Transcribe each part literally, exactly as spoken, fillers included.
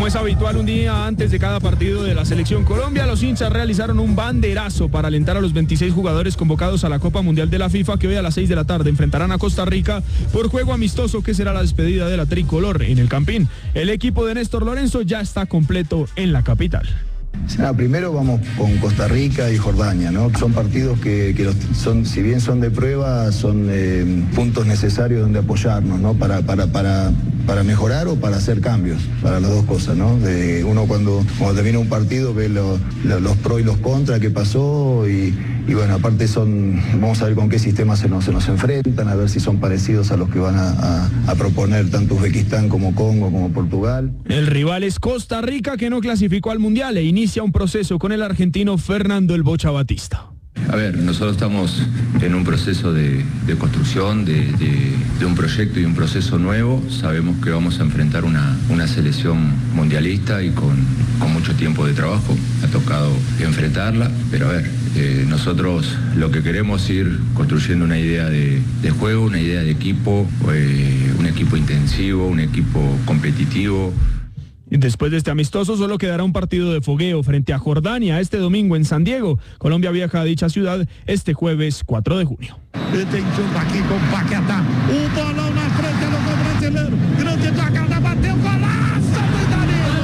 Como es habitual, un día antes de cada partido de la Selección Colombia, los hinchas realizaron un banderazo para alentar a los veintiséis jugadores convocados a la Copa Mundial de la FIFA, que hoy a las seis de la tarde enfrentarán a Costa Rica por juego amistoso que será la despedida de la tricolor en el Campín. El equipo de Néstor Lorenzo ya está completo en la capital. Ah, primero vamos con Costa Rica y Jordania, ¿no? Son partidos que, que los, son, si bien son de prueba, son eh, puntos necesarios donde apoyarnos, ¿no? Para, para, para, para mejorar o para hacer cambios, para las dos cosas, ¿no? De uno cuando, cuando termina un partido ve lo, lo, los pros y los contras que pasó y, y bueno, aparte son, vamos a ver con qué sistemas se nos, se nos enfrentan, a ver si son parecidos a los que van a, a, a proponer tanto Uzbekistán como Congo como Portugal. El rival es Costa Rica, que no clasificó al Mundial e inicia un proceso con el argentino Fernando El Bocha Batista. A ver, nosotros estamos en un proceso de, de construcción, de, de, de un proyecto y un proceso nuevo. Sabemos que vamos a enfrentar una, una selección mundialista y con, con mucho tiempo de trabajo. Ha tocado enfrentarla, pero a ver, eh, nosotros lo que queremos es ir construyendo una idea de, de juego, una idea de equipo, eh, un equipo intensivo, un equipo competitivo. Después de este amistoso solo quedará un partido de fogueo frente a Jordania este domingo en San Diego. Colombia viaja a dicha ciudad este jueves cuatro de junio. Tentando aqui com Paquetá. O bolão na frente do brasileiro. Grande jogada, bateu golaço do Danilo.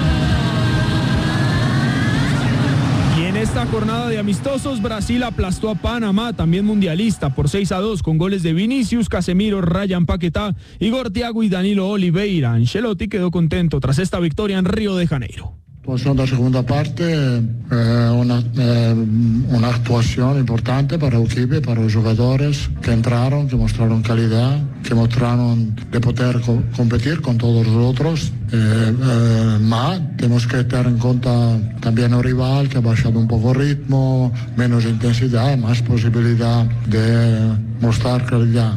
Y en esta jornada de amistosos, Brasil aplastó a Panamá, también mundialista, por seis a dos con goles de Vinicius, Casemiro, Ryan Paquetá, Igor Thiago y Danilo Oliveira. Ancelotti quedó contento tras esta victoria en Río de Janeiro. Situación de la segunda parte, eh, una, eh, una actuación importante para el equipo y para los jugadores que entraron, que mostraron calidad, que mostraron de poder co- competir con todos los otros. Eh, eh, más tenemos que tener en cuenta también el rival, que ha bajado un poco el ritmo, menos intensidad, más posibilidad de mostrar calidad.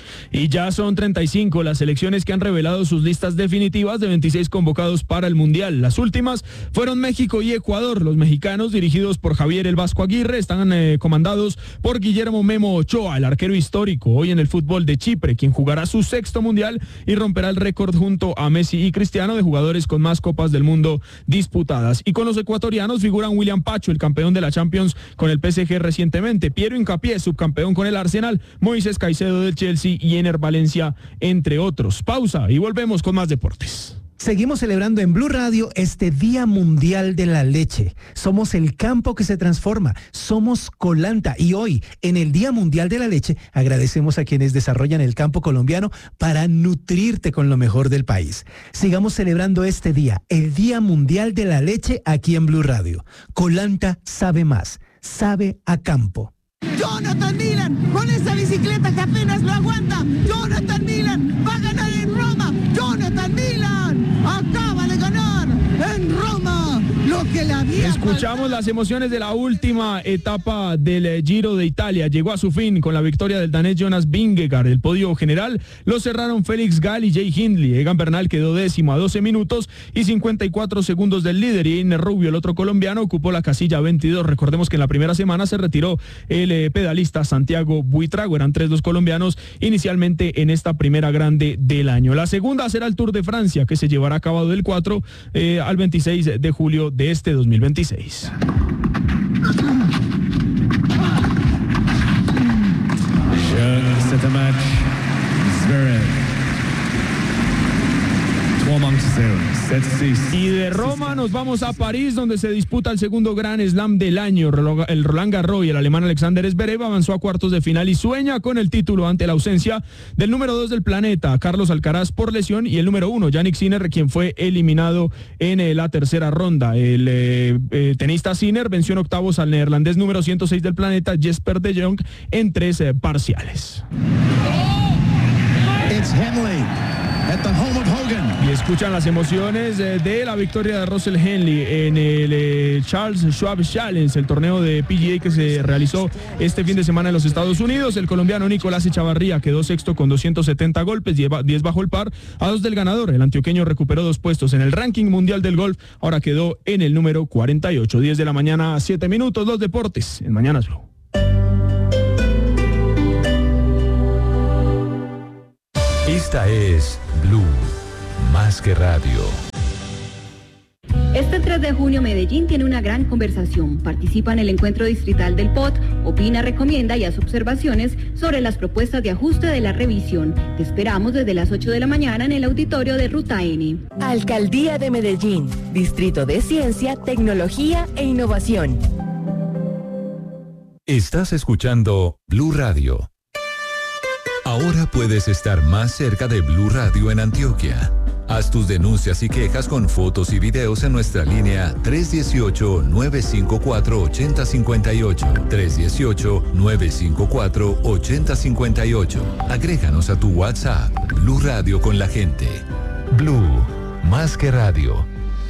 Y ya son treinta y cinco las selecciones que han revelado sus listas definitivas de veintiséis convocados para el Mundial. Las últimas fueron México y Ecuador. Los mexicanos, dirigidos por Javier El Vasco Aguirre, están eh, comandados por Guillermo Memo Ochoa, el arquero histórico hoy en el fútbol de Chipre, quien jugará su sexto Mundial y romperá el récord junto a Messi y Cristiano de jugadores con más copas del mundo disputadas. Y con los ecuatorianos figuran William Pacho, el campeón de la Champions con el P S G recientemente, Piero Hincapié, subcampeón con el Arsenal, Moisés Caicedo del Chelsea y Ener Valencia, entre otros. Pausa y volvemos con más deportes. Seguimos celebrando en Blue Radio este Día Mundial de la Leche. Somos el campo que se transforma. Somos Colanta. Y hoy, en el Día Mundial de la Leche, agradecemos a quienes desarrollan el campo colombiano para nutrirte con lo mejor del país. Sigamos celebrando este día, el Día Mundial de la Leche, aquí en Blue Radio. Colanta sabe más. Sabe a campo. Jonathan Milan, con esa bicicleta que apenas lo aguanta. Jonathan Milan va a ganar en Roma. Jonathan Milan acaba de ganar en Roma lo que le había Escuchamos faltado. las emociones de la última etapa del Giro de Italia. Llegó a su fin con la victoria del danés Jonas Vingegaard. El podio general lo cerraron Félix Gall y Jay Hindley. Egan Bernal quedó décimo a doce minutos y cincuenta y cuatro segundos del líder. Y Einer Rubio, el otro colombiano, ocupó la casilla veintidós. Recordemos que en la primera semana se retiró el eh, pedalista Santiago Buitrago. Eran tres los colombianos inicialmente en esta primera grande del año. La segunda será el Tour de Francia, que se llevará a cabo del cuatro eh, al veintiséis de julio de este dos mil veintiséis. Y de Roma nos vamos a París, donde se disputa el segundo Grand Slam del año. El Roland Garros y el alemán Alexander Zverev avanzó a cuartos de final y sueña con el título ante la ausencia del número dos del planeta, Carlos Alcaraz, por lesión, y el número uno, Jannik Sinner, quien fue eliminado en eh, la tercera ronda. El eh, eh, tenista Sinner venció en octavos al neerlandés número ciento seis del planeta, Jesper de Jong, en tres eh, parciales. It's Henley at the home of Hogan. Y escuchan las emociones eh, de la victoria de Russell Henley en el eh, Charles Schwab Challenge, el torneo de P G A que se realizó este fin de semana en los Estados Unidos. El colombiano Nicolás Echavarría quedó sexto con doscientos setenta golpes, diez bajo el par, a dos del ganador. El antioqueño recuperó dos puestos en el ranking mundial del golf, ahora quedó en el número cuarenta y ocho. diez de la mañana, siete minutos, los deportes en Mañanas Blue. Esta es Blue, más que radio. Este tres de junio Medellín tiene una gran conversación. Participa en el encuentro distrital del P O T, opina, recomienda y hace observaciones sobre las propuestas de ajuste de la revisión. Te esperamos desde las ocho de la mañana en el auditorio de Ruta N. Alcaldía de Medellín, Distrito de Ciencia, Tecnología e Innovación. Estás escuchando Blue Radio. Ahora puedes estar más cerca de Blue Radio en Antioquia. Haz tus denuncias y quejas con fotos y videos en nuestra línea tres uno ocho, nueve cinco cuatro, ocho cero cinco ocho. tres uno ocho, nueve cinco cuatro, ocho cero cinco ocho. Agréganos a tu WhatsApp. Blue Radio con la gente. Blue, más que radio.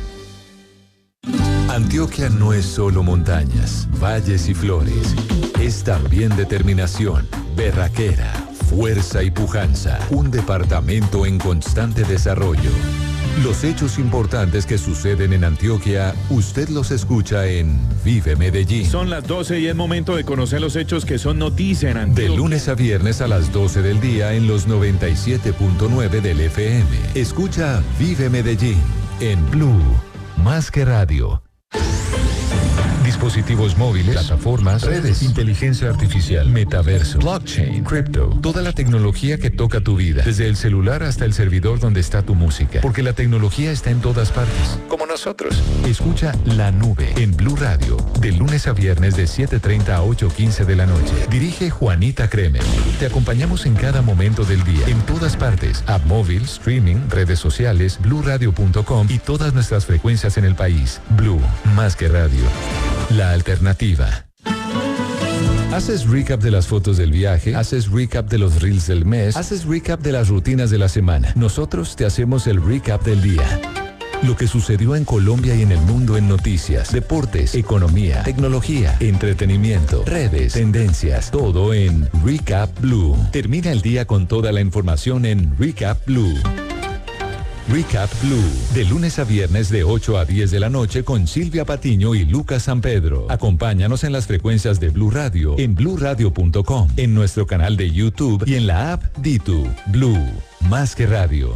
Antioquia no es solo montañas, valles y flores. Es también determinación, berraquera, fuerza y pujanza. Un departamento en constante desarrollo. Los hechos importantes que suceden en Antioquia, usted los escucha en Vive Medellín. Son las doce y es momento de conocer los hechos que son noticia en Antioquia. De lunes a viernes a las doce del día en los noventa y siete punto nueve del F M. Escucha Vive Medellín en Blue, más que radio. Dispositivos móviles, plataformas, redes, inteligencia artificial, metaverso, blockchain, cripto, toda la tecnología que toca tu vida, desde el celular hasta el servidor donde está tu música, porque la tecnología está en todas partes, como nosotros. Escucha La Nube en Blue Radio, de lunes a viernes de siete treinta a ocho quince de la noche. Dirige Juanita Kremer. Te acompañamos en cada momento del día, en todas partes, app móvil, streaming, redes sociales, blue radio punto com y todas nuestras frecuencias en el país. Blue, más que radio. La alternativa. Haces recap de las fotos del viaje, haces recap de los reels del mes, haces recap de las rutinas de la semana. Nosotros te hacemos el recap del día. Lo que sucedió en Colombia y en el mundo en noticias, deportes, economía, tecnología, entretenimiento, redes, tendencias, todo en Recap Blue. Termina el día con toda la información en Recap Blue. Recap Blue, de lunes a viernes de ocho a diez de la noche con Silvia Patiño y Lucas San Pedro. Acompáñanos en las frecuencias de Blue Radio, en blue radio punto com, en nuestro canal de YouTube y en la app Ditu. Blue, más que radio.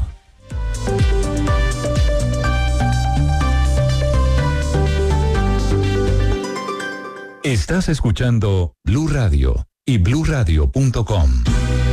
Estás escuchando Blue Radio y blue radio punto com.